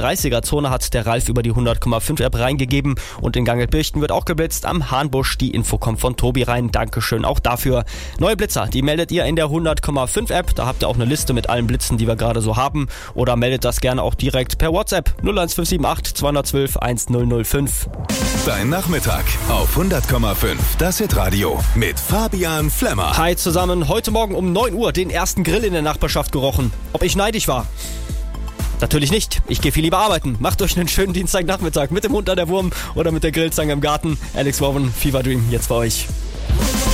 30er-Zone hat der Ralf über die 100,5 App reingegeben und in Gangelbirchten wird auch geblitzt am Hahnbusch. Die Info kommt von Tobi rein. Dankeschön auch dafür. Neue Blitzer, die meldet ihr in der 100,5 App. Da habt ihr auch eine Liste mit allen Blitzen, die wir gerade so haben. Oder meldet das gerne auch direkt per WhatsApp 01578 212 1005. Dein Nachmittag auf 100,5. Das Hitradio mit Fabian Flemmer. Hi zusammen. Heute Morgen um 9 Uhr den ersten Grill in der Nachbarschaft gerochen. Ob ich neidisch war? Natürlich nicht. Ich gehe viel lieber arbeiten. Macht euch einen schönen Dienstagnachmittag mit dem Hund an der Wurm oder mit der Grillzange im Garten. Alex Woven, Fever Dream, jetzt bei euch.